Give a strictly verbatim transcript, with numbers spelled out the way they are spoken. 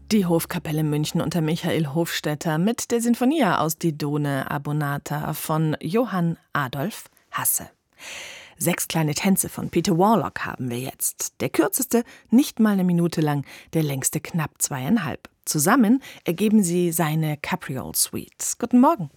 Die Hofkapelle München unter Michael Hofstetter mit der Sinfonia aus Didone Abbonata von Johann Adolf Hasse. Sechs kleine Tänze von Peter Warlock haben wir jetzt. Der kürzeste nicht mal eine Minute lang, der längste knapp zweieinhalb. Zusammen ergeben sie seine Capriole Suite. Guten Morgen.